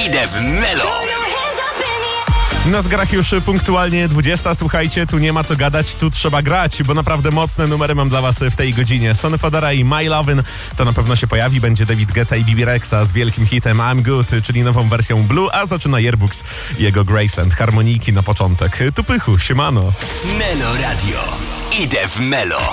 Idę w Melo. Na zegarach już punktualnie 20. Słuchajcie, tu nie ma co gadać, tu trzeba grać, bo naprawdę mocne numery mam dla was w tej godzinie. Sonny Fodera i My Lovin' to na pewno się pojawi. Będzie David Guetta i Bibi Rexa z wielkim hitem I'm Good, czyli nową wersją Blue, a zaczyna Yerbooks i jego Graceland. Harmonijki na początek. Tu Pychu, siemano. Melo Radio. Idę w Melo.